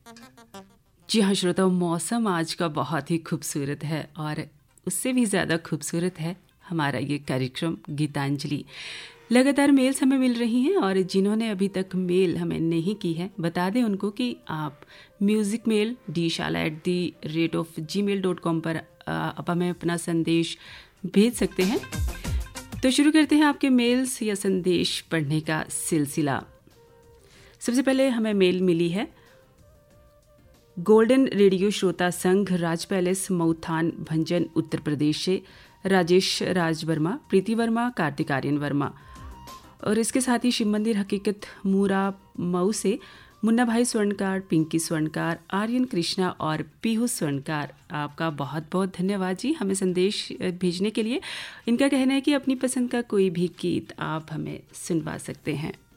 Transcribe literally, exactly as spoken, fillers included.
जी हाँ श्रोताओं, मौसम आज का बहुत ही खूबसूरत है और उससे भी ज़्यादा खूबसूरत है हमारा ये कार्यक्रम गीतांजलि। लगातार मेल्स हमें मिल रही हैं और जिन्होंने अभी तक मेल हमें नहीं की है, बता दें उनको कि आप म्यूज़िक मेल डी शाला at the rate of ji mail dot com पर आप हमें अपना संदेश भेज सकते हैं। तो शुरू करते हैं आपके मेल्स या संदेश पढ़ने का सिलसिला। सबसे पहले हमें मेल मिली है गोल्डन रेडियो श्रोता संघ, राज पैलेस, मऊथान, भंजन, उत्तर प्रदेश से राजेश राज वर्मा, प्रीति वर्मा, कार्तिक आर्यन वर्मा और इसके साथ ही शिव मंदिर हकीकत मूरा मऊ से मुन्ना भाई स्वर्णकार, पिंकी स्वर्णकार, आर्यन कृष्णा और पीहू स्वर्णकार। आपका बहुत बहुत धन्यवाद जी हमें संदेश भेजने के लिए। इनका कहना है कि अपनी पसंद का कोई भी गीत आप हमें सुनवा सकते हैं।